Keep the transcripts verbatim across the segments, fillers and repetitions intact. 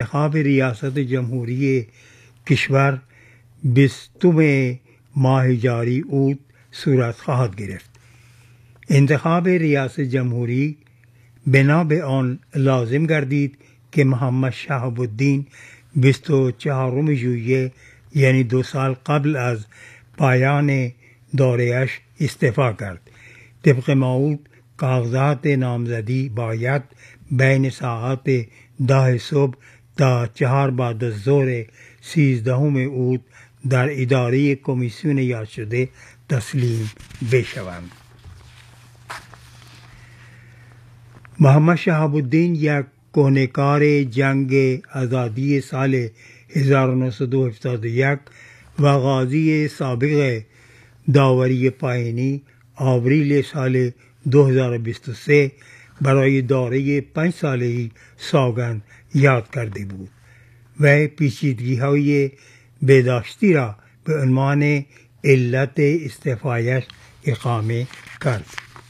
انتخاب ریاست جمهوری کشور بیستم ماه جاری اوت صورت خواهد گرفت. انتخاب ریاست جمهوری بنا به آن لازم گردید که محمد شهاب الدین بیست و چهارم ژوئیه یعنی دو سال قبل از پایان دوره‌اش استعفا کرد. طبق موعود کاغذات نامزدی باید بین ساعت ده صبح تا چهار بعد از ظهر سیزدهم اوت در اداره کمیسیون یاد شده تسلیم بشوند. محمد شهاب الدین یک کهنه‌کار جنگ آزادی سال هزار و نهصد و هفتاد و یک و غازی سابق داوری پایینی آوریل سال دو هزار و بیست و سه برای دوره پنج ساله‌ای سوگند یاد کرده بود و پیچیدگی‌های بهداشتی را به عنوان علت استعفایش اقامه کرد.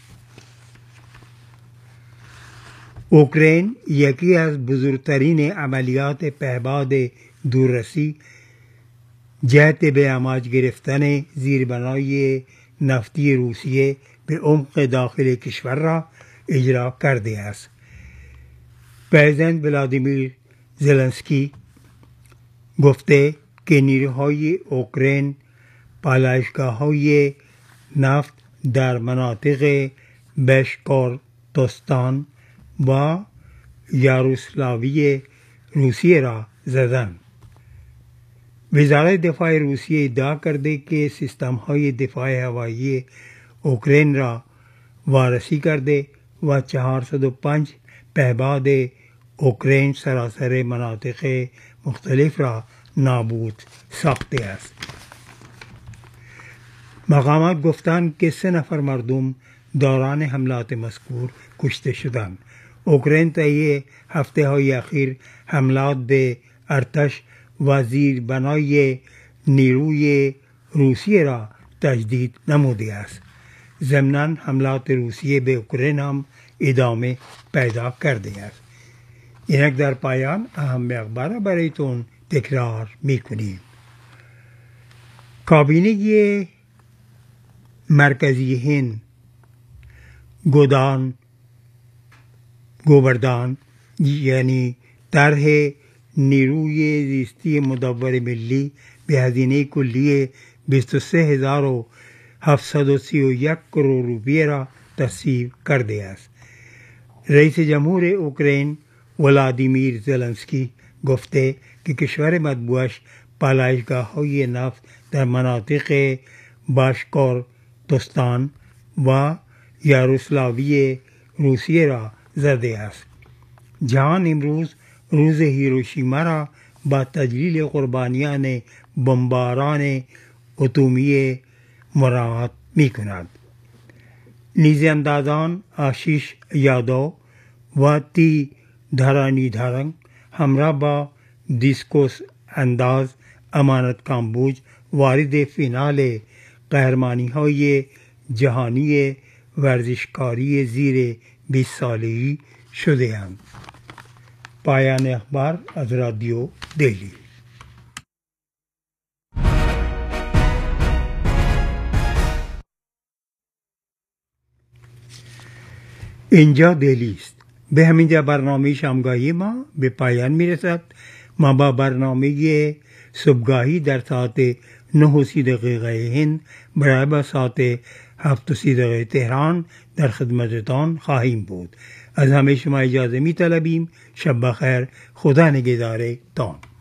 اوکراین یکی از بزرگترین عملیات پهپاد دوررسی جهت به امواج گرفتن زیربنای نفتی روسیه به عمق داخل کشور را اجرا کرده است. پرزیدنت ولادیمیر زلنسکی گفته که نیروهای اوکراین پالایشگاه‌های نفت در مناطق بشکورتستان و یاروسلاوی روسیه را زدند. وزارت دفاع روسیه ادعا کرده که سیستم‌های دفاع هوایی اوکراین را وارسی کرده و چهارصد و پنج پهپاد اوکراین سراسر مناطق مختلف را نابود ساخته است. مقامات گفتند که سه نفر مردم دوران حملات مذکور کشته شدند. اوکراین طی هفته‌های اخیر حملات به ارتش و زیربنای نیروی روسیه را تجدید نموده است. ضمناً حملات روسیه به اوکراین هم ادامه پیدا کرده است. اینک در پایان اهم اخبار را برایتون تکرار میکنیم. کابینه مرکزی هند گودان گوبردان یعنی طرح نیروی زیستی مدور ملی به هزینه کلی بیست و سه هزار و هفتصد و سی و یک کروڑ روپیه را تصویب کرده است. رئیس جمهور اوکراین ولادیمیر زلنسکی گفته که کشور مطبوعش پالایشگاه‌های نفت در مناطق باشکورتستان و یاروسلاوی روسیه را زده است. جهان امروز روز هیروشیما را با تجلیل قربانیان بمباران اتمی مراعات می کند. نیزه اندازان آشیش یادو و تی دھرانی دھرنگ همراه با دیسکوس انداز امانت کامبوج وارد فینال قهرمانی های جهانی ورزشکاری زیر بیست سالگی شده اند. پایان اخبار از رادیو دهلی. اینجا دهلی است. به همینجا برنامه شامگاهی ما به پایان میرسد. ما با برنامه صبحگاهی در ساعت نه و سی دقیقه هند برای با ساعت هفت و سی دقیقه تهران در خدمتتان خواهیم بود. از همه شما اجازه می طلبیم. شب بخیر. خدا نگهدار تان.